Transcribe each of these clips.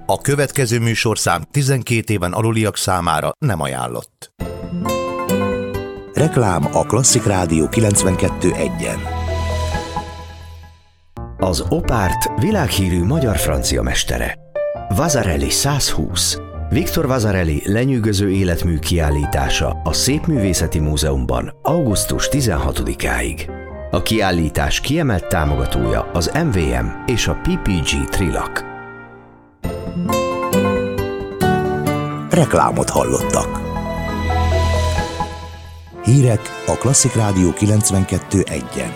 A következő műsorszám 12 éven aluliak számára nem ajánlott. Reklám a Klasszik Rádió 92.1-en. Az Opárt világhírű magyar-francia mestere. Vasarely 120. Viktor Vasarely lenyűgöző életmű kiállítása a Szépművészeti Múzeumban augusztus 16-áig. A kiállítás kiemelt támogatója az MVM és a PPG Trilak. Reklámot hallottak. Hírek a Klasszik Rádió 92.1-en.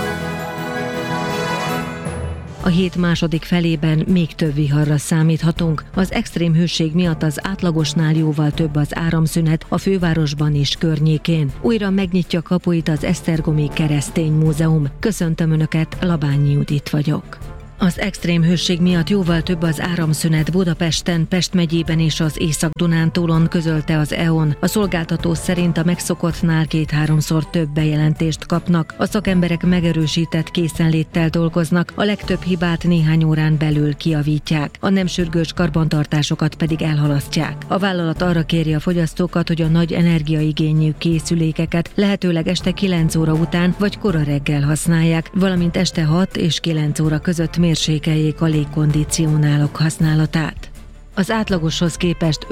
A hét második felében még több viharra számíthatunk. Az extrém hőség miatt az átlagosnál jóval több az áramszünet a fővárosban és környékén. Újra megnyitja kapuit az Esztergomi Keresztény Múzeum. Köszöntöm Önöket, Labányi Judit vagyok. Az extrém hőség miatt jóval több az áramszünet Budapesten, Pest megyében és az Észak-Dunántúlon, közölte az EON. A szolgáltató szerint a megszokottnál 2-3-szor több bejelentést kapnak. A szakemberek megerősített készenléttel dolgoznak, a legtöbb hibát néhány órán belül kijavítják, a nem sürgős karbantartásokat pedig elhalasztják. A vállalat arra kéri a fogyasztókat, hogy a nagy energiaigényű készülékeket lehetőleg este 9 óra után vagy kora reggel használják, valamint este 6 és 9 óra között mérsékeljék a légkondicionálók használatát. Az átlagoshoz képest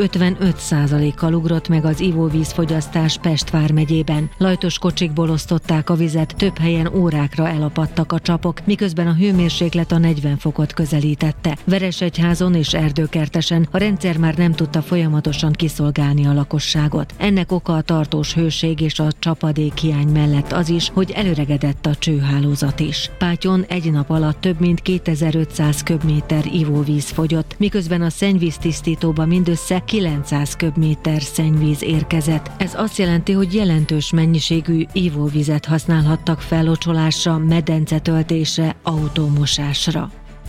55%-kal ugrott meg az ivóvízfogyasztás Pest vármegyében. Lajtos kocsikból osztották a vizet, több helyen órákra elapadtak a csapok, miközben a hőmérséklet a 40 fokot közelítette. Veresegyházon és Erdőkertesen a rendszer már nem tudta folyamatosan kiszolgálni a lakosságot. Ennek oka a tartós hőség és a csapadékhiány mellett az is, hogy előregedett a csőhálózat is. Pátyon egy nap alatt több mint 2500 köbméter ivóvíz fogyott, miközben a szennyvíztisztítóba mindössze 900 köbméter szennyvíz érkezett. Ez azt jelenti, hogy jelentős mennyiségű ivóvizet használhattak fellocsolásra, medencetöltésre, autómosásra.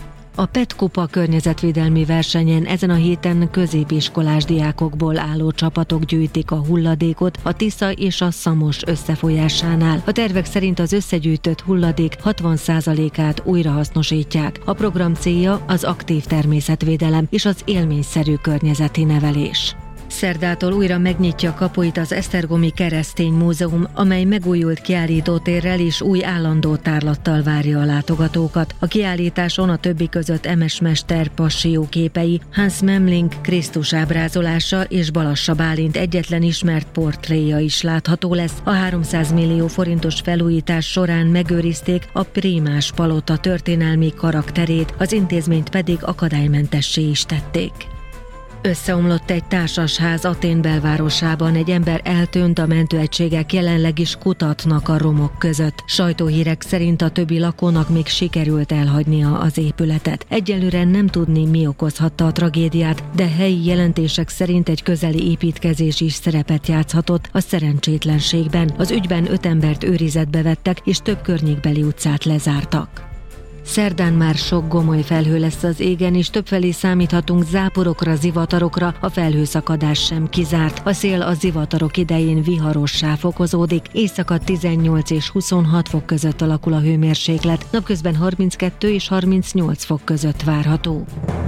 A PET Kupa környezetvédelmi versenyen ezen a héten középiskolás diákokból álló csapatok gyűjtik a hulladékot a Tisza és a Szamos összefolyásánál. A tervek szerint az összegyűjtött hulladék 60%-át újrahasznosítják. A program célja az aktív természetvédelem és az élményszerű környezeti nevelés. Szerdától újra megnyitja kapuit az Esztergomi Keresztény Múzeum, amely megújult kiállítótérrel és új állandó tárlattal várja a látogatókat. A kiállításon a többi között Emes mester passió képei, Hans Memling Krisztus ábrázolása és Balassa Bálint egyetlen ismert portréja is látható lesz. A 300 millió forintos felújítás során megőrizték a Prímás palota történelmi karakterét, az intézményt pedig akadálymentessé is tették. Összeomlott egy társasház Atén belvárosában, egy ember eltűnt, a mentőegységek jelenleg is kutatnak a romok között. Sajtóhírek szerint a többi lakónak még sikerült elhagynia az épületet. Egyelőre nem tudni, mi okozhatta a tragédiát, de helyi jelentések szerint egy közeli építkezés is szerepet játszhatott a szerencsétlenségben. Az ügyben 5 embert őrizetbe vettek, és több környékbeli utcát lezártak. Szerdán már sok gomoly felhő lesz az égen, és többfelé számíthatunk záporokra, zivatarokra, a felhőszakadás sem kizárt. A szél a zivatarok idején viharossá fokozódik, éjszaka 18 és 26 fok között alakul a hőmérséklet, napközben 32 és 38 fok között várható.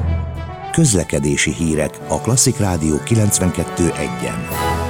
Közlekedési hírek a Klasszik Rádió 92.1-en.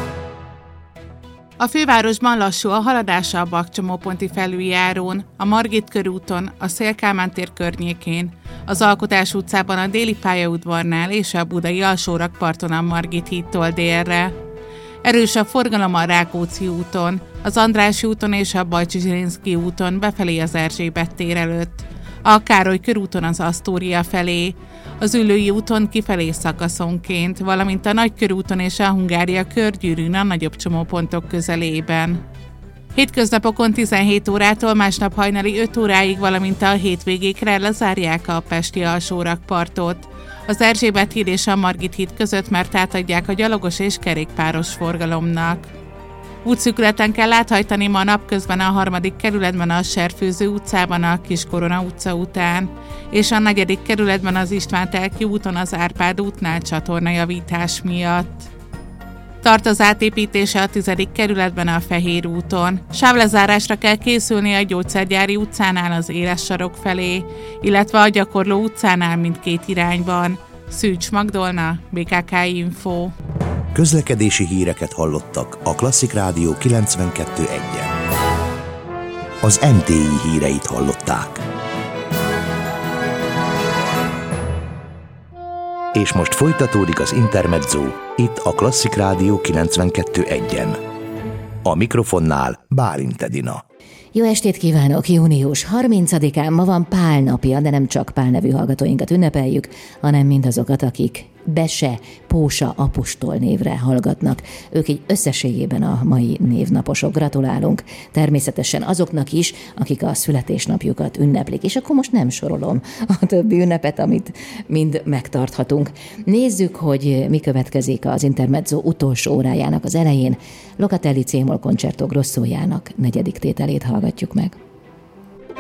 A fővárosban lassú a haladása a Bakcsomóponti felüljárón, a Margit körúton, a Széll-Kálmán tér környékén, az Alkotás utcában a Déli pályaudvarnál és a budai alsórakparton a Margit hídtól délre. Erős a forgalom a Rákóczi úton, az Andrássy úton és a Bajcsy-Zsilinszky úton befelé az Erzsébet tér előtt, a Károly körúton az Asztória felé, az Üllői úton kifelé szakaszonként, valamint a Nagykörúton és a Hungária körgyűrűn a nagyobb csomópontok közelében. Hétköznapokon 17 órától másnap hajnali 5 óráig, valamint a hétvégékre lezárják a pesti alsórakpartot. Az Erzsébet híd és a Margit híd között már átadják a gyalogos és kerékpáros forgalomnak. Útszűkületen kell áthajtani ma napközben a 3. kerületben a Serfőző utcában a Kiskorona utca után, és a 4. kerületben az István-Telki úton az Árpád útnál csatornajavítás miatt. Tart az átépítése a 10. kerületben a Fehér úton. Sávlezárásra kell készülni a Gyógyszergyári utcánál az Éles sarok felé, illetve a Gyakorló utcánál mindkét irányban. Szűcs Magdolna, BKK Info. Közlekedési híreket hallottak a Klasszik Rádió 92.1-en. Az NTI híreit hallották. És most folytatódik az Intermezzo, itt a Klasszik Rádió 92.1-en. A mikrofonnál Bálint Edina. Jó estét kívánok! Június 30-án ma van Pál napja, de nem csak Pál nevű hallgatóinkat ünnepeljük, hanem mindazokat, akik Bese, Pósa apostol névre hallgatnak. Ők így összességében a mai névnaposok. Gratulálunk természetesen azoknak is, akik a születésnapjukat ünneplik. És akkor most nem sorolom a többi ünnepet, amit mind megtarthatunk. Nézzük, hogy mi következik az Intermezzo utolsó órájának az elején. Locatelli C-moll Concerto Grossójának 4. tételét hallgatjuk meg.